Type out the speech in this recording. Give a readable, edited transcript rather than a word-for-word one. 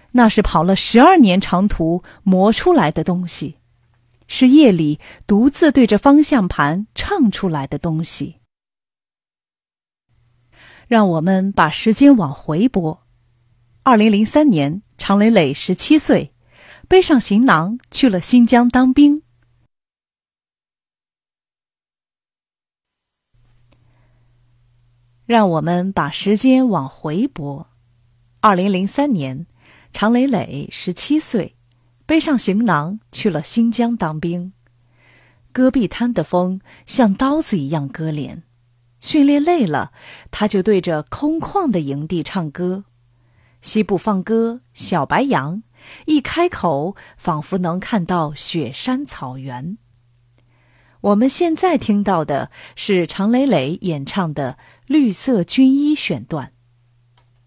那是跑了12年长途磨出来的东西，是夜里独自对着方向盘唱出来的东西。让我们把时间往回拨。2003年，常磊磊17岁，背上行囊去了新疆当兵。让我们把时间往回拨。2003年，常磊磊17岁，背上行囊去了新疆当兵。戈壁滩的风像刀子一样割脸，训练累了，他就对着空旷的营地唱歌。西部放歌，小白杨，一开口仿佛能看到雪山草原。我们现在听到的是常磊磊演唱的《绿色军衣》选段。